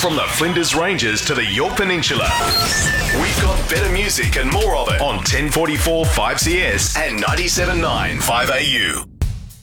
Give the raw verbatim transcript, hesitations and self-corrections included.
From the Flinders Ranges to the Yorke Peninsula. We've got better music and more of it on ten forty-four five C S and ninety-seven point nine five A U.